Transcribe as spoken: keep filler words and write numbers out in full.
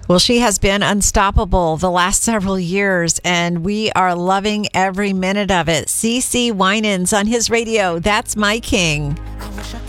Well, she has been unstoppable the last several years, and we are loving every minute of it. CeCe Winans on his radio. That's My King. I wish I